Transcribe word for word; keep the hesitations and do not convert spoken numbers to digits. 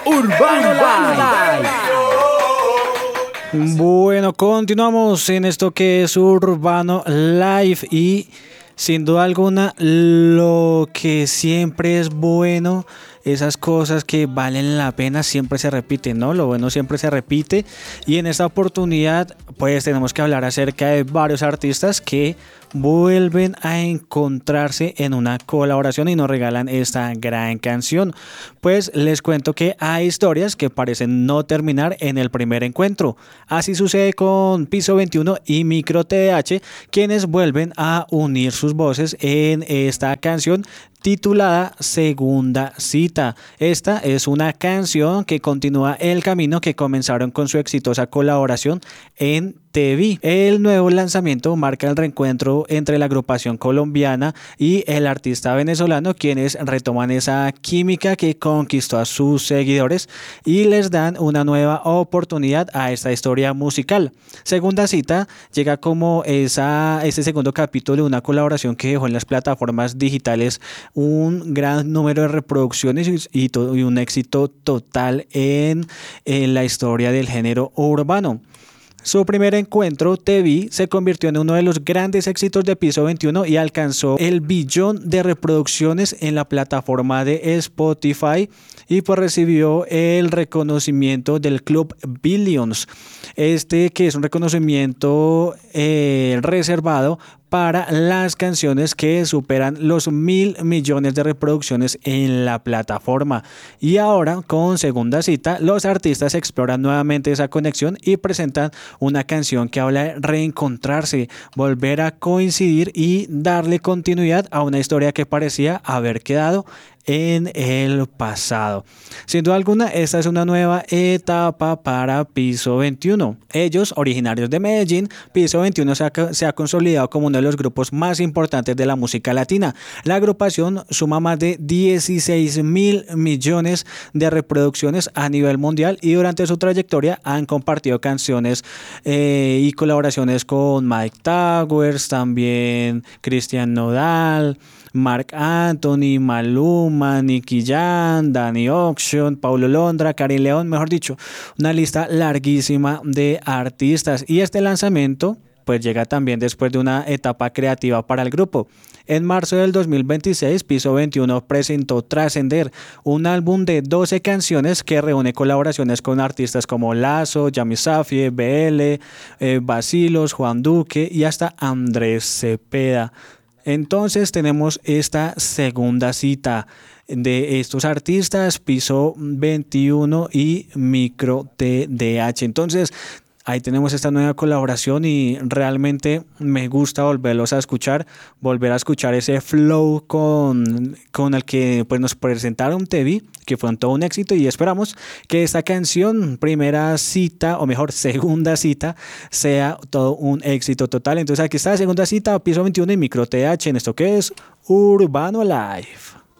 Urbano Live. Bueno, continuamos en esto que es Urbano Live y sin duda alguna lo que siempre es bueno, esas cosas que valen la pena siempre se repiten, ¿no? Lo bueno siempre se repite y en esta oportunidad pues tenemos que hablar acerca de varios artistas que vuelven a encontrarse en una colaboración y nos regalan esta gran canción. Pues les cuento que hay historias que parecen no terminar en el primer encuentro. Así sucede con Piso veintiuno y Micro T D H, quienes vuelven a unir sus voces en esta canción titulada Segunda Cita. Esta es una canción que continúa el camino que comenzaron con su exitosa colaboración en T V. El nuevo lanzamiento marca el reencuentro entre la agrupación colombiana y el artista venezolano, quienes retoman esa química que conquistó a sus seguidores y les dan una nueva oportunidad a esta historia musical. Segunda Cita llega como esa, ese segundo capítulo de una colaboración que dejó en las plataformas digitales un gran número de reproducciones y, y, todo, y un éxito total en, en la historia del género urbano. Su primer encuentro, Te Vi, se convirtió en uno de los grandes éxitos de Piso veintiuno y alcanzó el billón de reproducciones en la plataforma de Spotify y pues recibió el reconocimiento del Club Billions, este que es un reconocimiento eh, reservado para las canciones que superan los mil millones de reproducciones en la plataforma. Y ahora, con Segunda Cita, los artistas exploran nuevamente esa conexión y presentan una canción que habla de reencontrarse, volver a coincidir y darle continuidad a una historia que parecía haber quedado en el pasado. Sin duda alguna, esta es una nueva etapa para Piso veintiuno. Ellos, originarios de Medellín, Piso veintiuno se ha, se ha consolidado como uno de los grupos más importantes de la música latina. La agrupación suma más de dieciséis mil millones de reproducciones a nivel mundial y durante su trayectoria han compartido canciones eh, y colaboraciones con Mike Towers, también Cristian Nodal, Marc Anthony, Maluma, Nicky Jam, Danny Ocean, Paulo Londra, Karin León, mejor dicho, una lista larguísima de artistas. Y este lanzamiento pues llega también después de una etapa creativa para el grupo. En marzo del dos mil veintiséis, Piso veintiuno presentó Trascender, un álbum de doce canciones que reúne colaboraciones con artistas como Lazo, Yami Safie, B L, eh, Bacilos, Juan Duque y hasta Andrés Cepeda. Entonces tenemos esta segunda cita de estos artistas, Piso veintiuno y Micro T D H. Entonces ahí tenemos esta nueva colaboración y realmente me gusta volverlos a escuchar, volver a escuchar ese flow con, con el que pues, nos presentaron Te Vi, que fue un, todo un éxito y esperamos que esta canción, primera cita o mejor segunda cita, sea todo un éxito total. Entonces aquí está Segunda Cita, Piso veintiuno y Micro T H en esto que es Urbano Live.